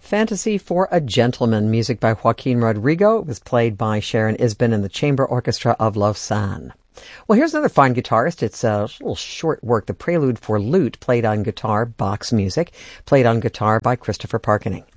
Fantasy for a Gentleman, music by Joaquin Rodrigo. It was played by Sharon Isbin and the Chamber Orchestra of Lausanne. Well, here's another fine guitarist. It's a little short work, The Prelude for Lute, played on guitar, Bach's music, played on guitar by Christopher Parkening.